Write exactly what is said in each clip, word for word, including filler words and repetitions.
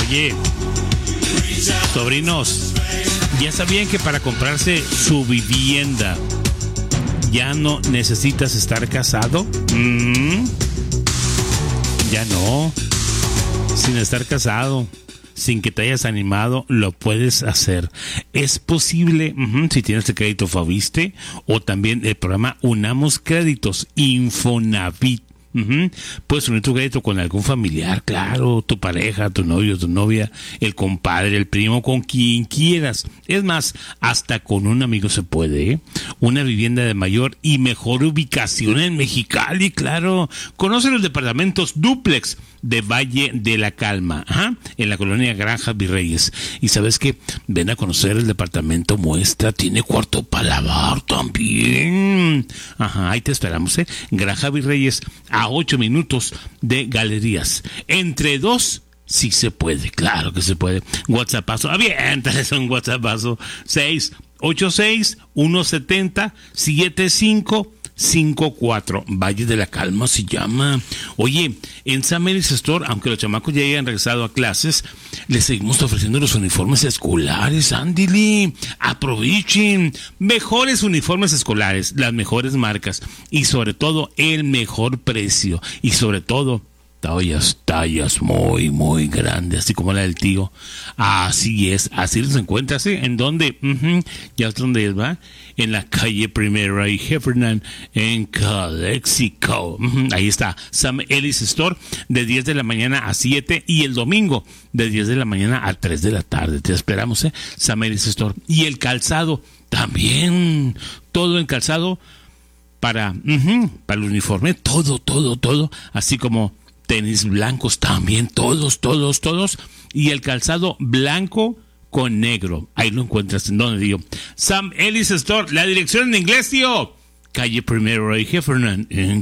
Oye, sobrinos, ¿ya sabían que para comprarse su vivienda ya no necesitas estar casado? Mm-hmm. Ya no. Sin estar casado, sin que te hayas animado, lo puedes hacer. Es posible, uh-huh, si tienes el crédito Fabiste o también el programa Unamos Créditos Infonavit. Uh-huh. Puedes unir tu crédito con algún familiar, claro, tu pareja, tu novio, tu novia, el compadre, el primo, con quien quieras. Es más, hasta con un amigo se puede, ¿eh? Una vivienda de mayor y mejor ubicación en Mexicali, claro. Conoce los departamentos dúplex de Valle de la Calma, ajá, en la colonia Granja Virreyes. Y sabes que ven a conocer el departamento muestra, tiene cuarto para lavar también. Ajá, ahí te esperamos, ¿eh? Granja Virreyes, a ocho minutos de Galerías. Entre dos, sí se puede, claro que se puede. WhatsAppazo, aviéntales un WhatsAppazo. seis ocho seis, uno siete cero, siete cinco cinco cuatro. Valle de la Calma se llama. Oye, en Sam Ellis Store, aunque los chamacos ya hayan regresado a clases, les seguimos ofreciendo los uniformes escolares. Ándile, aprovechen. Mejores uniformes escolares, las mejores marcas y sobre todo el mejor precio. Y sobre todo tallas, tallas muy, muy grandes, así como la del tío. Así es, así los encuentras, ¿eh? ¿En dónde? Uh-huh. Ya es donde es, ¿va? En la calle Primera y Heffernan, en Calexico. Uh-huh. Ahí está, Sam Ellis Store, de diez de la mañana a siete, y el domingo, de diez de la mañana a tres de la tarde. Te esperamos, ¿eh? Sam Ellis Store. Y el calzado, también, todo en calzado para, uh-huh, para el uniforme, todo, todo, todo, así como tenis blancos también, todos, todos, todos. Y el calzado blanco con negro. Ahí lo encuentras. ¿En dónde, tío? Sam Ellis Store. La dirección en inglés, tío. Calle Primero y Heffernan, en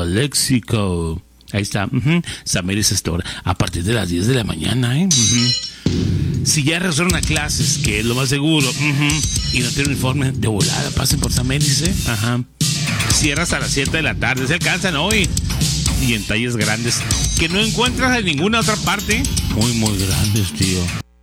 Calexico. Ahí está. Uh-huh. Sam Ellis Store. A partir de las diez de la mañana, ¿eh? Uh-huh. Si ya regresaron a clases, que es lo más seguro, uh-huh, y no tienen uniforme, de volada, pasen por Sam Ellis, ¿eh? Ajá. Cierras a las siete de la tarde. Se alcanzan hoy. Y en tallas grandes que no encuentras en ninguna otra parte. Muy, muy grandes, tío.